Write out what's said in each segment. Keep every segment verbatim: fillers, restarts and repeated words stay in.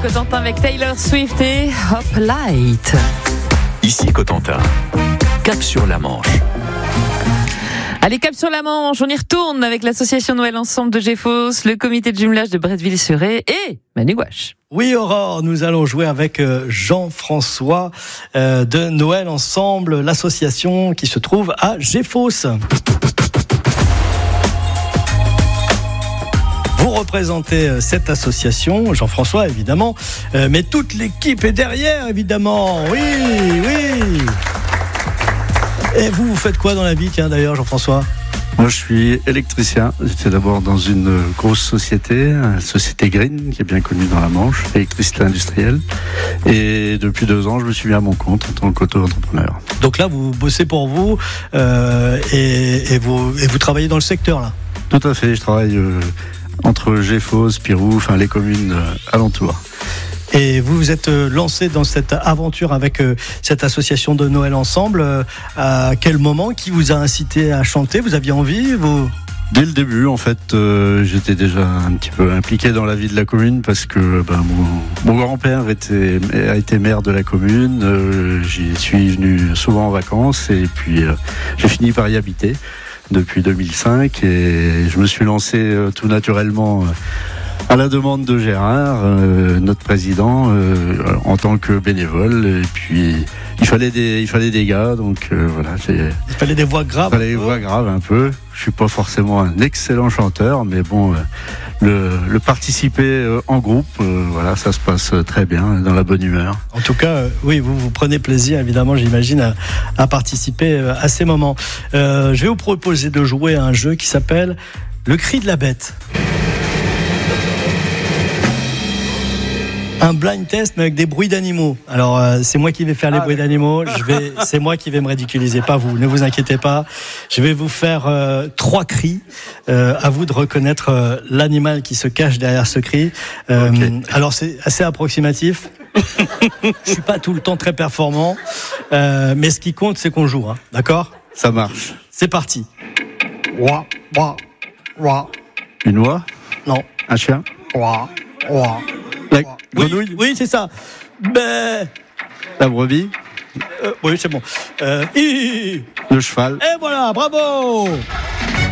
Cotentin avec Taylor Swift et Hoplite. Ici Cotentin, cap sur la Manche. Allez, cap sur la Manche, on y retourne avec l'association Noël Ensemble de Géfos, le comité de jumelage de Bretteville-sur-Aie et Manu Gouache. Oui, Aurore, nous allons jouer avec Jean-François de Noël Ensemble, l'association qui se trouve à Géfos. Vous représentez cette association, Jean-François évidemment, mais toute l'équipe est derrière évidemment. Oui, oui. Et vous, vous faites quoi dans la vie, tiens d'ailleurs, Jean-François ? Moi, je suis électricien. J'étais d'abord dans une grosse société, une société Green, qui est bien connue dans la Manche, électricité industrielle. Et depuis deux ans, je me suis mis à mon compte en tant qu'auto-entrepreneur. Donc là, vous bossez pour vous euh, et, et vous et vous travaillez dans le secteur là ? Tout à fait. Je travaille euh, entre Géfos, Pirou, enfin les communes euh, alentours. Et vous vous êtes lancé dans cette aventure avec cette association de Noël Ensemble. À quel moment, qui vous a incité à chanter ? Vous aviez envie vous... Dès le début, en fait, euh, j'étais déjà un petit peu impliqué dans la vie de la commune parce que ben, mon, mon grand-père était, a été maire de la commune. Euh, j'y suis venu souvent en vacances et puis euh, j'ai fini par y habiter depuis deux mille cinq et je me suis lancé euh, tout naturellement. Euh, à la demande de Gérard, euh, notre président, euh, en tant que bénévole. Et puis, il fallait des, il fallait des gars, donc euh, voilà. J'ai, il fallait des voix graves. Il fallait des voix graves un peu. Je suis pas forcément un excellent chanteur, mais bon, euh, le, le participer euh, en groupe, euh, voilà, ça se passe très bien, dans la bonne humeur. En tout cas, euh, oui, vous vous prenez plaisir, évidemment, j'imagine, à, à participer euh, à ces moments. Euh, je vais vous proposer de jouer à un jeu qui s'appelle Le Cri de la Bête. Un blind test mais avec des bruits d'animaux. Alors euh, c'est moi qui vais faire les ah, bruits d'animaux. Je vais, c'est moi qui vais me ridiculiser, pas vous. Ne vous inquiétez pas. Je vais vous faire euh, trois cris. Euh, à vous de reconnaître euh, l'animal qui se cache derrière ce cri. Euh, okay. Alors c'est assez approximatif. Je suis pas tout le temps très performant, euh, mais ce qui compte c'est qu'on joue. Hein. D'accord ? Ça marche. C'est parti. Ouah, ouah, ouah. Une oie ? Non. Un chien ? Ouah, ouah. La grenouille ? Oui, oui, c'est ça. Ben... La brebis ? euh, Oui, c'est bon. Euh... Le cheval. Et voilà, bravo ! Waouh !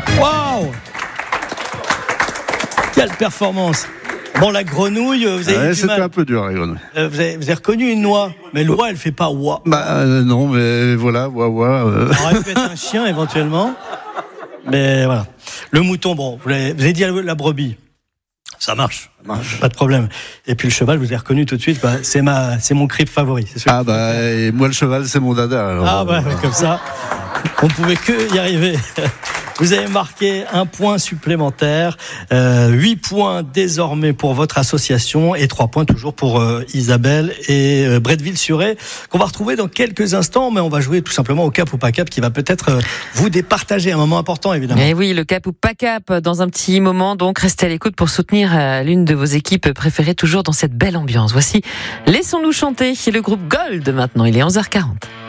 Quelle performance ! Bon, la grenouille, vous avez ouais, du c'était mal. un peu dur, la grenouille. Euh, vous, avez, vous avez reconnu une oie, mais l'oie, elle fait pas oie. Bah euh, non, mais voilà, oie, oie. Euh... Ça aurait pu être un chien, éventuellement. Mais voilà. Le mouton, bon, vous avez, vous avez dit la brebis. Ça marche. Ça marche. Pas de problème. Et puis le cheval, vous avez reconnu tout de suite, bah, c'est, ma, c'est mon crip favori. C'est ah bah, et moi le cheval, c'est mon dada. Alors, ah bah, euh... comme ça, on ne pouvait que y arriver. Vous avez marqué un point supplémentaire, euh, huit points désormais pour votre association et trois points toujours pour euh, Isabelle et euh, Bretteville-sur-Aie, qu'on va retrouver dans quelques instants, mais on va jouer tout simplement au cap ou pas cap qui va peut-être euh, vous départager, un moment important évidemment. Et oui, le cap ou pas cap dans un petit moment, donc restez à l'écoute pour soutenir euh, l'une de vos équipes préférées toujours dans cette belle ambiance. Voici Laissons-nous chanter, le groupe Gold maintenant, il est onze heures quarante.